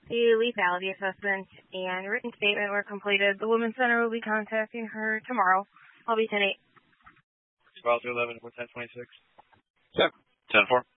The lethality assessment and written statement were completed. The Women's Center will be contacting her tomorrow. I'll be 10-8. 12 to 11, 10-26. Yep. 10-4.